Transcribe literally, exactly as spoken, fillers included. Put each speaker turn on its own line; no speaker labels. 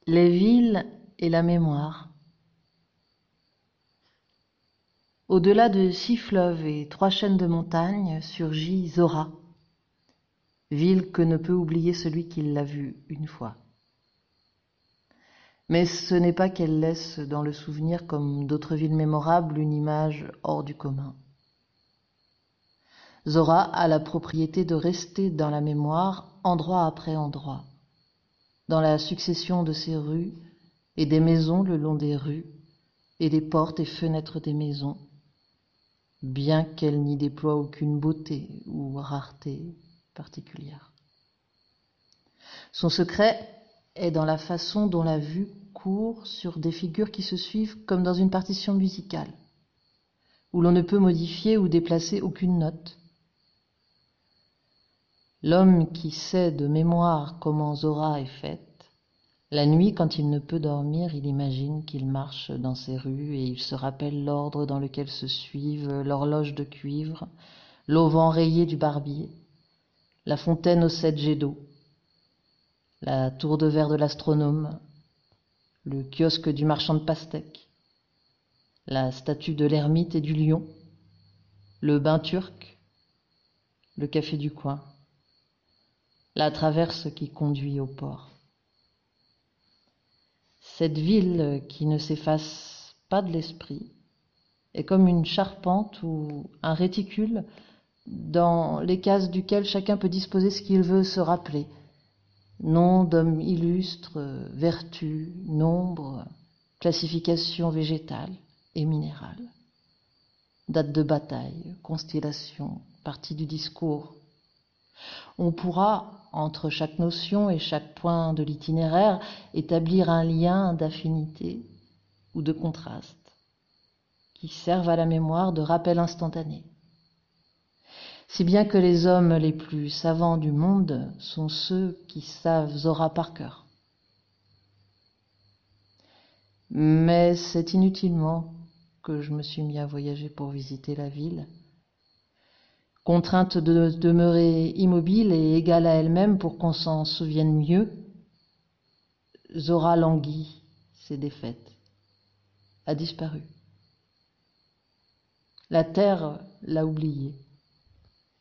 Les villes et la mémoire. Au-delà de six fleuves et trois chaînes de montagnes surgit Zora, ville que ne peut oublier celui qui l'a vue une fois. Mais ce n'est pas qu'elle laisse dans le souvenir, comme d'autres villes mémorables, une image hors du commun. Zora a la propriété de rester dans la mémoire, endroit après endroit, dans la succession de ses rues et des maisons le long des rues, et des portes et fenêtres des maisons, bien qu'elle n'y déploie aucune beauté ou rareté particulière. Son secret est dans la façon dont la vue court sur des figures qui se suivent comme dans une partition musicale, où l'on ne peut modifier ou déplacer aucune note. L'homme qui sait de mémoire comment Zora est faite, la nuit, quand il ne peut dormir, il imagine qu'il marche dans ces rues et il se rappelle l'ordre dans lequel se suivent l'horloge de cuivre, l'auvent rayé du barbier, la fontaine aux sept jets d'eau, la tour de verre de l'astronome, le kiosque du marchand de pastèques, la statue de l'ermite et du lion, le bain turc, le café du coin, la traverse qui conduit au port. Cette ville qui ne s'efface pas de l'esprit est comme une charpente ou un réticule dans les cases duquel chacun peut disposer ce qu'il veut se rappeler. Nom d'homme illustre, vertu, nombre, classification végétale et minérale, date de bataille, constellation, partie du discours. On pourra, entre chaque notion et chaque point de l'itinéraire, établir un lien d'affinité ou de contraste qui servent à la mémoire de rappel instantané. Si bien que les hommes les plus savants du monde sont ceux qui savent Zora par cœur. Mais c'est inutilement que je me suis mis à voyager pour visiter la ville. Contrainte de demeurer immobile et égale à elle-même pour qu'on s'en souvienne mieux, Zora languit, s'est défaite, a disparu. La terre l'a oubliée.